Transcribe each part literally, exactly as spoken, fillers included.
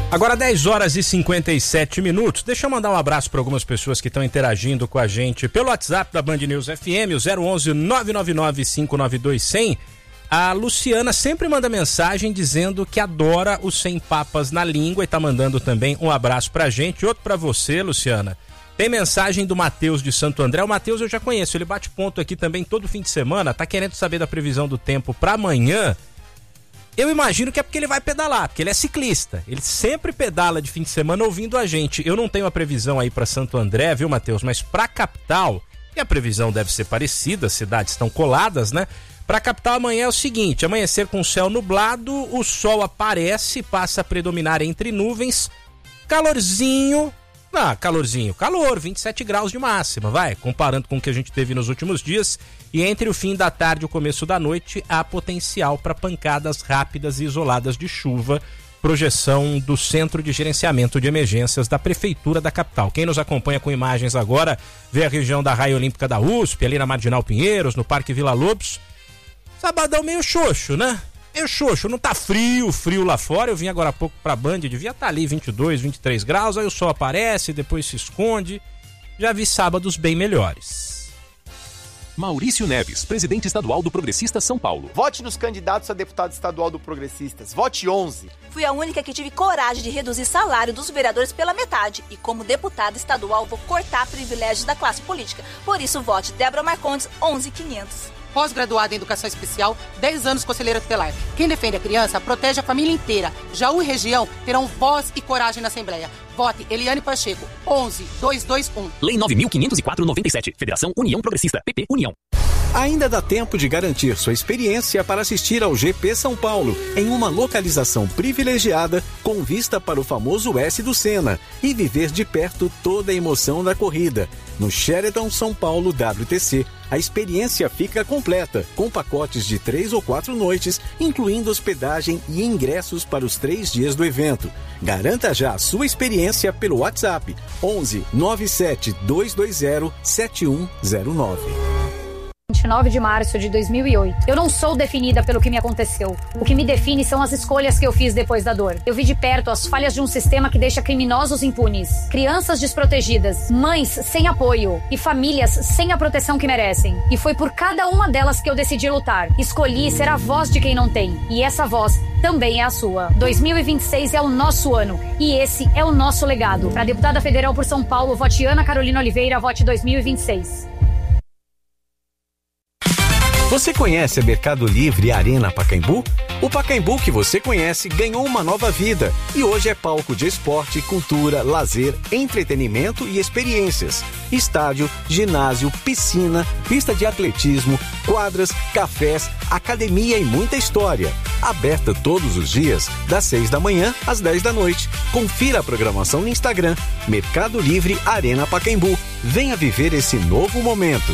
Agora dez horas e cinquenta e sete minutos. Deixa eu mandar um abraço para algumas pessoas que estão interagindo com a gente pelo WhatsApp da Band News F M, o zero onze nove nove nove cinco nove dois zero zero. A Luciana sempre manda mensagem dizendo que adora os Sem Papas na Língua e tá mandando também um abraço pra gente. Outro pra você, Luciana. Tem mensagem do Matheus de Santo André. O Matheus eu já conheço, ele bate ponto aqui também todo fim de semana, tá querendo saber da previsão do tempo pra amanhã. Eu imagino que é porque ele vai pedalar, porque ele é ciclista. Ele sempre pedala de fim de semana ouvindo a gente. Eu não tenho a previsão aí para Santo André, viu, Matheus? Mas para a capital, e a previsão deve ser parecida, as cidades estão coladas, né? Para a capital amanhã é o seguinte: amanhecer com céu nublado, o sol aparece, passa a predominar entre nuvens, calorzinho. Ah, calorzinho, calor, vinte e sete graus de máxima, vai, comparando com o que a gente teve nos últimos dias. E entre o fim da tarde e o começo da noite, há potencial para pancadas rápidas e isoladas de chuva. Projeção do Centro de Gerenciamento de Emergências da Prefeitura da capital. Quem nos acompanha com imagens agora, vê a região da Raia Olímpica da U S P, ali na Marginal Pinheiros, no Parque Vila Lobos. Sabadão meio xoxo, né? Meio xoxo, não tá frio, frio lá fora. Eu vim agora há pouco pra Band, devia estar ali vinte e dois, vinte e três graus, aí o sol aparece, depois se esconde. Já vi sábados bem melhores. Maurício Neves, presidente estadual do Progressistas São Paulo. Vote nos candidatos a deputado estadual do Progressistas. Vote onze. Fui a única que tive coragem de reduzir salário dos vereadores pela metade. E como deputada estadual, vou cortar privilégios da classe política. Por isso, vote Débora Marcondes, onze mil e quinhentos. Pós-graduada em Educação Especial, dez anos conselheira tutelar. Quem defende a criança, protege a família inteira. Jaú e região terão voz e coragem na Assembleia. Vote Eliane Pacheco, onze mil duzentos e vinte e um. Lei nove mil quinhentos e quatro barra noventa e sete. Federação União Progressista. P P União. Ainda dá tempo de garantir sua experiência para assistir ao G P São Paulo, em uma localização privilegiada com vista para o famoso S do Senna e viver de perto toda a emoção da corrida. No Sheraton São Paulo W T C, a experiência fica completa, com pacotes de três ou quatro noites, incluindo hospedagem e ingressos para os três dias do evento. Garanta já a sua experiência pelo WhatsApp onze nove sete dois dois zero sete um zero nove. vinte e nove de março de dois mil e oito. Eu não sou definida pelo que me aconteceu. O que me define são as escolhas que eu fiz depois da dor. Eu vi de perto as falhas de um sistema que deixa criminosos impunes, crianças desprotegidas, mães sem apoio e famílias sem a proteção que merecem. E foi por cada uma delas que eu decidi lutar. Escolhi ser a voz de quem não tem. E essa voz também é a sua. dois mil e vinte e seis é o nosso ano. E esse é o nosso legado. Para deputada federal por São Paulo, vote Ana Carolina Oliveira, vote dois mil e vinte e seis. Você conhece a Mercado Livre Arena Pacaembu? O Pacaembu que você conhece ganhou uma nova vida e hoje é palco de esporte, cultura, lazer, entretenimento e experiências. Estádio, ginásio, piscina, pista de atletismo, quadras, cafés, academia e muita história. Aberta todos os dias, das seis da manhã às dez da noite. Confira a programação no Instagram, Mercado Livre Arena Pacaembu. Venha viver esse novo momento.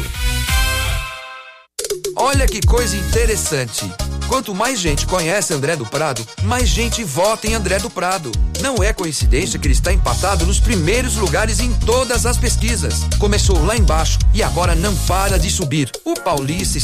Olha que coisa interessante. Quanto mais gente conhece André do Prado, mais gente vota em André do Prado. Não é coincidência que ele está empatado nos primeiros lugares em todas as pesquisas. Começou lá embaixo e agora não para de subir. O paulista está